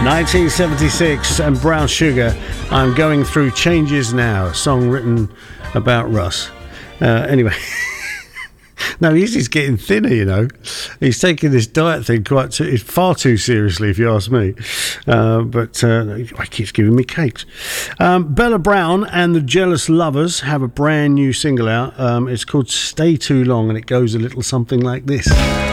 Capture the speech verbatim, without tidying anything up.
nineteen seventy-six and Brown Sugar, I'm Going Through Changes Now, a song written about Russ. Uh, anyway, no, he's, he's getting thinner, you know. He's taking this diet thing quite too, far too seriously, if you ask me. Uh, but uh, he keeps giving me cakes. Um, Bella Brown and the Jealous Lovers have a brand new single out. Um, it's called Stay Too Long, and it goes a little something like this.